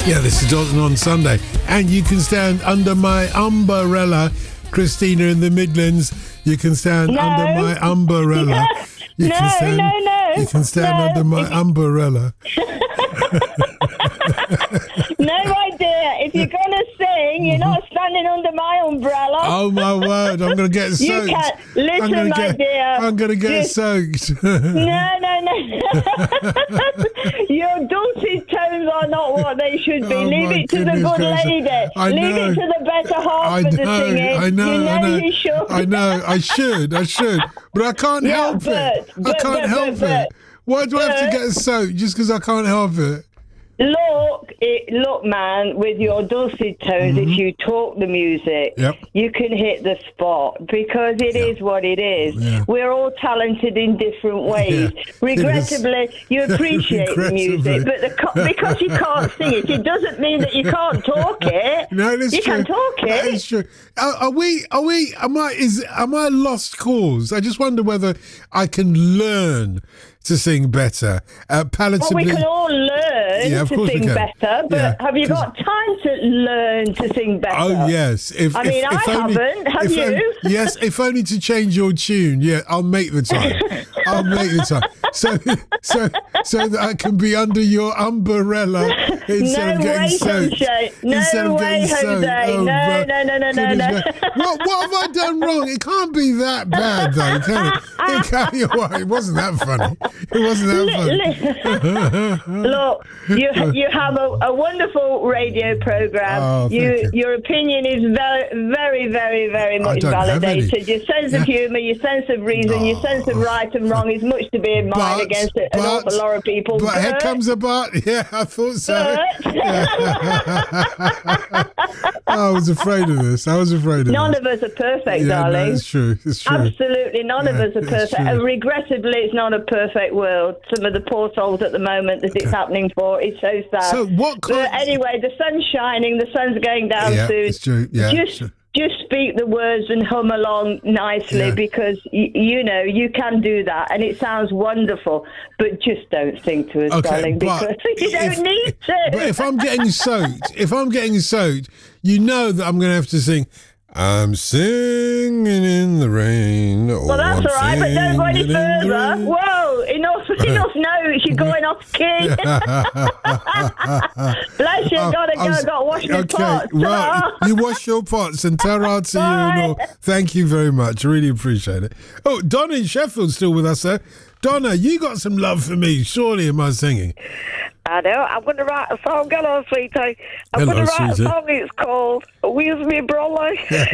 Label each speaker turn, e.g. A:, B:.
A: Yeah, this is Dalton on Sunday. And you can stand under my umbrella, Christina in the Midlands. You can stand under my umbrella. You can stand under my umbrella.
B: No, my dear. If you're going to sing, you're not standing under my umbrella.
A: Oh, my word. I'm going to get soaked.
B: You can't. Listen, my dear.
A: I'm going to get soaked.
B: No. Your dulcet tones are not what they should be. Leave it to the good lady. Leave it to the better half of the singing.
A: I know.
B: You should.
A: I know. I should. But I can't help it. I can't help it. Why do I have to get soaked just because I can't help it?
B: Look, man, with your dulcet tones, if you talk the music, you can hit the spot because it is what it is. Yeah. We're all talented in different ways. Yeah, regrettably, you appreciate the music, but because you can't sing it doesn't mean that you can't talk it.
A: No, that's
B: you
A: true.
B: can talk it.
A: That is true. Am I lost cause? I just wonder whether I can learn to sing better. Palatably.
B: Well, we can all learn to sing better, but have you got time to learn to sing better?
A: Oh, yes. I
B: haven't. Have you?
A: Yes, if only to change your tune. Yeah, I'll make the time. So that I can be under your umbrella instead of getting soaked.
B: No way, Jose.
A: Oh,
B: no.
A: What have I done wrong? It can't be that bad, though, can it? It wasn't that funny. It wasn't that funny.
B: Look, you have a wonderful radio program.
A: Oh,
B: your opinion is very, very, very much validated. Your sense of humour, your sense of reason, your sense of right and wrong is much to be admired against an awful lot of people.
A: But here comes a but. Yeah, I thought so. I was afraid of this.
B: None of us are perfect, darling.
A: No, it's true.
B: Absolutely, none of us are perfect. And regrettably, it's not a perfect world. Some of the poor souls at the moment that it's happening for, it's so sad.
A: So
B: but anyway, the sun's shining, the sun's going down soon.
A: It's true. Yeah,
B: just speak the words and hum along nicely because, you can do that and it sounds wonderful, but just don't sing to us, darling, because you don't need to.
A: But if I'm getting soaked, you know that I'm going to have to sing, I'm singing in the rain.
B: Well, that's all right, but don't go any further. Whoa, enough notes. You're going off key. Bless you, got to wash my pots.
A: Well, you wash your pots and ta-ra to you and all. Thank you very much. I really appreciate it. Oh, Donna in Sheffield's still with us, sir. Donna, you got some love for me, surely, in my singing.
C: I know. I'm going to write a song. Hello, sweetie. I'm going to write a song. It's called Where's My Brolly?